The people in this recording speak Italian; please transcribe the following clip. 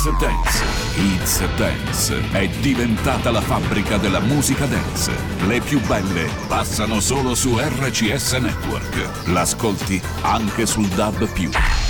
Dance. It's Dance è diventata la fabbrica della musica dance. Le più belle passano solo su RCS Network. L'ascolti anche sul DAB+.